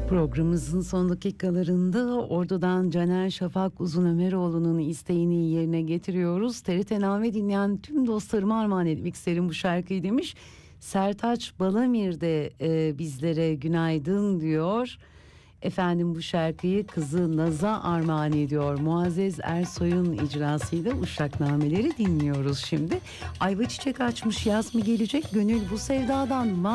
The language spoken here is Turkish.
Programımızın son dakikalarında Ordu'dan Caner Şafak Uzunömeroğlu'nun isteğini yerine getiriyoruz. TRT Name dinleyen tüm dostlarıma armağan etmek isterim bu şarkıyı demiş. Sertaç Balamir de bizlere günaydın diyor. Efendim bu şarkıyı kızı Naz'a armağan ediyor. Muazzez Ersoy'un icrasıyla Uşak Nameleri dinliyoruz şimdi. Ayva çiçek açmış, yaz mı gelecek? Gönül bu sevdadan